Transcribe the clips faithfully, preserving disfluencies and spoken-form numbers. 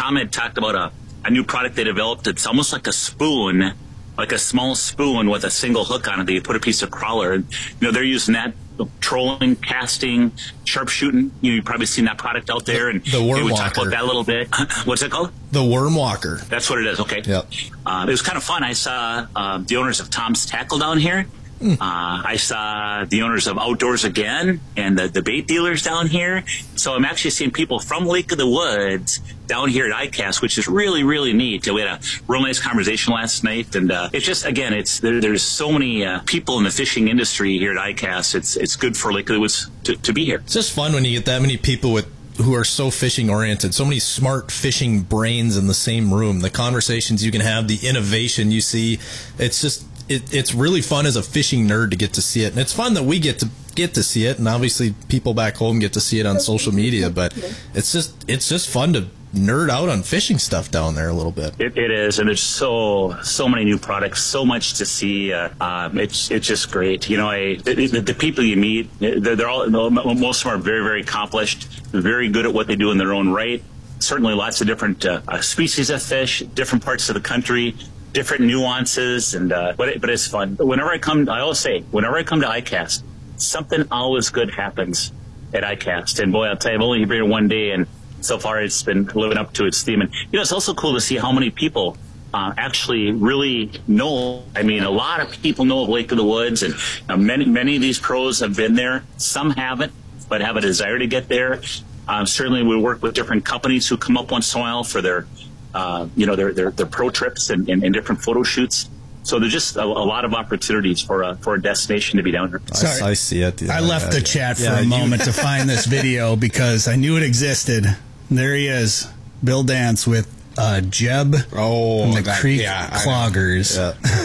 Tom had talked about a, a new product they developed. It's almost like a spoon, like a small spoon with a single hook on it that you put a piece of crawler. And, you know, they're using that trolling, casting, sharpshooting. You know, you've probably seen that product out there. And the worm we walker. talked about that a little bit. What's it called? The worm walker. That's what it is. Okay. Yep. Uh, it was kind of fun. I saw uh, the owners of Tom's Tackle down here. Uh, I saw the owners of Outdoors Again and the, the bait dealers down here. So I'm actually seeing people from Lake of the Woods down here at I C A S T, which is really, really neat. We had a real nice conversation last night. And uh, it's just, again, it's there, there's so many uh, people in the fishing industry here at I C A S T. It's, it's good for Lake of the Woods to, to be here. It's just fun when you get that many people with who are so fishing oriented, so many smart fishing brains in the same room. The conversations you can have, the innovation you see, it's just it, it's really fun as a fishing nerd to get to see it, and it's fun that we get to get to see it, and obviously people back home get to see it on social media. But it's just it's just fun to nerd out on fishing stuff down there a little bit. It, it is, and there's so so many new products, so much to see. Uh, um, it's it's just great. You know, I the, the, the people you meet, they're, they're all most of them are very very accomplished, very good at what they do in their own right. Certainly, lots of different uh, uh, species of fish, different parts of the country, different nuances, and uh, but it, but it's fun. Whenever I come, I always say, whenever I come to I C A S T, something always good happens at I C A S T. And boy, I'll tell you, I've only been here one day, and so far it's been living up to its theme. And you know, it's also cool to see how many people uh, actually really know. I mean, a lot of people know of Lake of the Woods, and uh, many many of these pros have been there. Some haven't, but have a desire to get there. Um, certainly, we work with different companies who come up once in a while for their, uh, you know, their their, their pro trips and, and, and different photo shoots. So there's just a, a lot of opportunities for a for a destination to be down here. Sorry, I, I see it. Yeah, I left yeah, the chat for yeah, a you, moment to find this video because I knew it existed. There he is, Bill Dance with uh, Jeb oh, and the that, Creek yeah, Cloggers.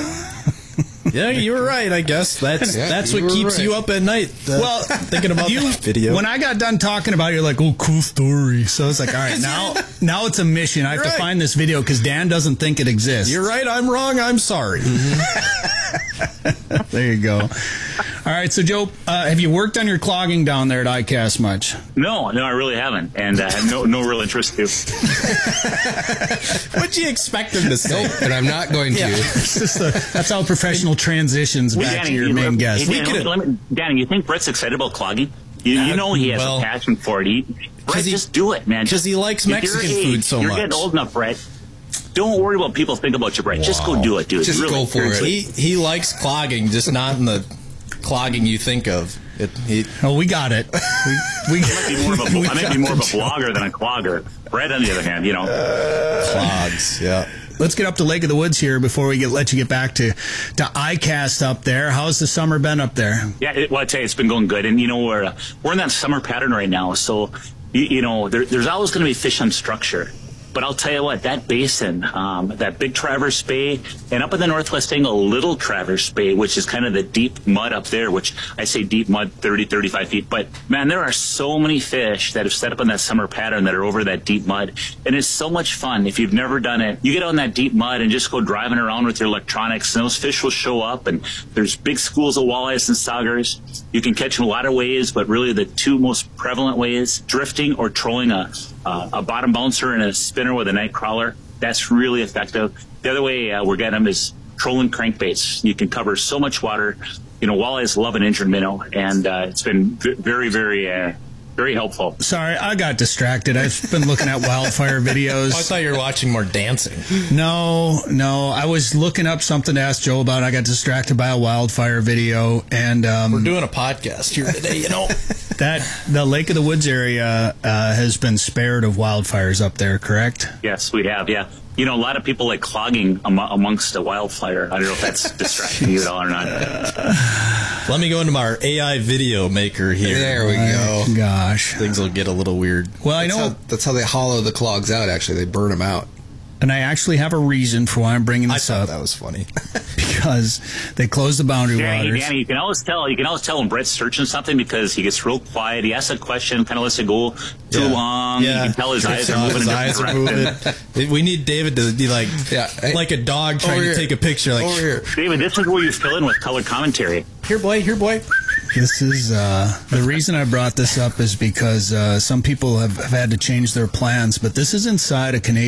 Yeah. Yeah, you were right. I guess that's Yeah, that's you what were keeps right. you up at night. Uh, Well, thinking about you, that video. When I got done talking about it, you're like, oh, cool story. So it's like, all right, now now it's a mission. I have You're to right. find this video because Dan doesn't think it exists. You're right. I'm wrong. I'm sorry. There you go. All right, so Joe, uh, have you worked on your clogging down there at I C A S T much? No, no, I really haven't, and I have no no real interest to. What'd you expect him to say? Nope, and I'm not going to. It's just a, that's how professional transitions Well, back Danny, to your you- main hey, guest. Danny, We let me- could- let me- Danny, you think Brett's excited about clogging? You, you know he has well, a passion for it. He, Brett, he- just do it, man. 'cause he likes If you're Mexican age, food so you're much. getting old enough, Brett. Don't worry about people think about you, Brett. Just go do it, dude. Just really, go for it. seriously. He he likes clogging, just not in the clogging you think of. It, he, Oh, we got it. We, we, I might be more of a, we I might got be more of a the joke. blogger than a clogger. Brett, on the other hand, you know. clogs, yeah. Let's get up to Lake of the Woods here before we get let you get back to, to I C A S T up there. How's the summer been up there? Yeah, it, well, I tell you, it's been going good, and you know we're uh, we're in that summer pattern right now. So you, you know there, there's always going to be fish on structure, but I'll tell you what, that basin, um, that Big Traverse Bay, and up in the northwest angle, Little Traverse Bay, which is kind of the deep mud up there, which I say deep mud, thirty, thirty-five feet. But man, there are so many fish that have set up in that summer pattern that are over that deep mud, and it's so much fun. If you've never done it, you get on that deep mud and just go driving around with your electronics, and those fish will show up, and there's big schools of walleyes and saugers. You can catch them a lot of ways, but really the two most prevalent ways, drifting or trolling a, uh, a bottom bouncer and a spinner with a night crawler. That's really effective. The other way uh, we're getting them is trolling crankbaits. You can cover so much water. You know, walleyes love an injured minnow, and uh, it's been v- very, very, uh, very helpful. Sorry, I got distracted. I've been looking at wildfire videos. Oh, I thought you were watching more dancing. No, no. I was looking up something to ask Joe about. I got distracted by a wildfire video, and um, We're doing a podcast here today, you know. that the Lake of the Woods area uh, has been spared of wildfires up there, correct? Yes, we have, yeah. You know, a lot of people like clogging am- amongst a wildfire. I don't know if that's distracting you at all or not. Let me go into our A I video maker here. There we go. Oh, gosh. Things will get a little weird. Well, I That's know, how, that's how they hollow the clogs out, actually. They burn them out. and I actually have a reason for why I'm bringing I this thought up, that was funny. because they closed the boundary Danny, waters. Danny, you can always tell. You can always tell when Brett's searching something because he gets real quiet. He asks a question, kind of lets it go too Yeah. long. Yeah. You can tell his eyes are Yeah, moving. His in eyes are different moving. We need David to be like, Yeah. Hey, like a dog trying over to here. take a picture. Like, Over here. David, this is where you fill in with color commentary. here, boy, here, boy. This is uh, the reason I brought this up is because uh, some people have, have had to change their plans, but this is inside a Canadian